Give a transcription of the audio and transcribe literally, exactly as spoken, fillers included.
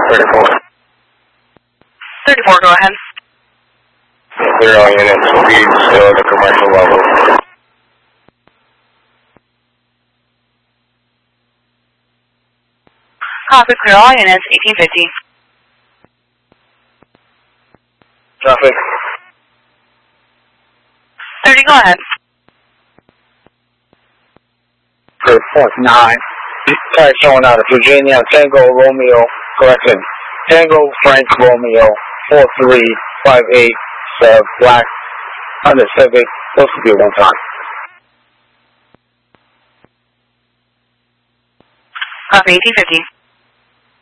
thirty-four. thirty-four, go ahead. Clear all units, speed still at the commercial level. Copy, clear all units, eighteen fifty. Traffic. thirty, go ahead. For point nine. Tag showing out of Virginia, Tango Romeo, correction. Tango Frank Romeo, four three five eight, uh, black, Honda Civic, supposed to be one time. Copy, eighteen fifty.